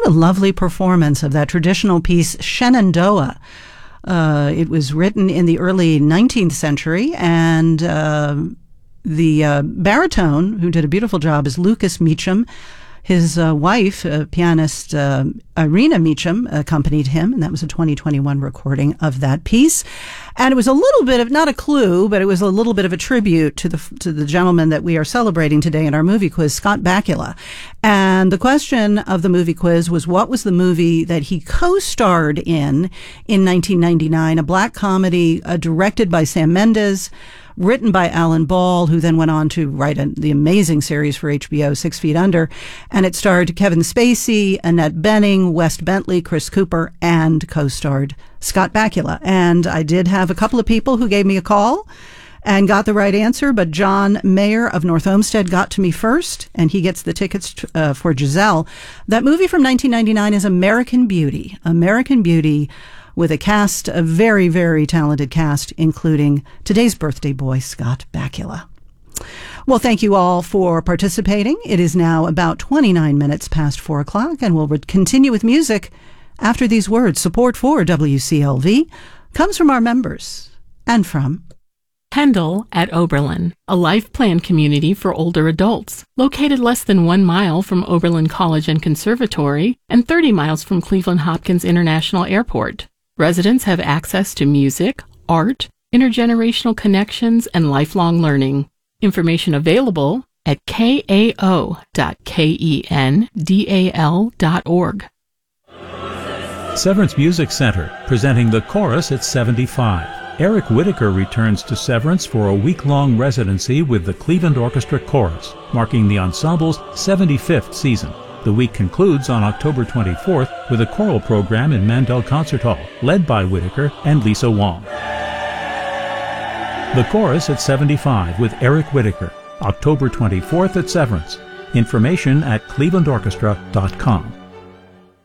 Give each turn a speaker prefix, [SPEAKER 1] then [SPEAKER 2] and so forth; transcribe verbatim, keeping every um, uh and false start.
[SPEAKER 1] What a lovely performance of that traditional piece, Shenandoah. Uh, it was written in the early nineteenth century, and uh, the uh, baritone, who did a beautiful job, is Lucas Meacham. His uh, wife, uh, pianist uh, Irina Meacham, accompanied him, and that was a twenty twenty-one recording of that piece. And it was a little bit of, not a clue, but it was a little bit of a tribute to the to the gentleman that we are celebrating today in our movie quiz, Scott Bakula. And the question of the movie quiz was, what was the movie that he co-starred in in nineteen ninety-nine, a black comedy uh, directed by Sam Mendes, written by Alan Ball, who then went on to write a, the amazing series for H B O, Six Feet Under. And it starred Kevin Spacey, Annette Bening, Wes Bentley, Chris Cooper, and co-starred Scott Bakula. And I did have a couple of people who gave me a call and got the right answer, but John Mayer of North Olmsted got to me first, and he gets the tickets uh, for Giselle. That movie from nineteen ninety-nine is American Beauty. American Beauty, with a cast, a very, very talented cast, including today's birthday boy, Scott Bakula. Well, thank you all for participating. It is now about twenty-nine minutes past four o'clock, and we'll re- continue with music after these words. Support for W C L V comes from our members and from
[SPEAKER 2] Pendle at Oberlin, a life plan community for older adults, located less than one mile from Oberlin College and Conservatory and thirty miles from Cleveland Hopkins International Airport. Residents have access to music, art, intergenerational connections, and lifelong learning. Information available at kao dot kendal dot org.
[SPEAKER 3] Severance Music Center, presenting the Chorus at seventy-five. Eric Whitaker returns to Severance for a week-long residency with the Cleveland Orchestra Chorus, marking the ensemble's seventy-fifth season. The week concludes on October twenty-fourth with a choral program in Mandel Concert Hall, led by Whitaker and Lisa Wong. The Chorus at seventy-five with Eric Whitaker, October twenty-fourth at Severance. Information at cleveland orchestra dot com.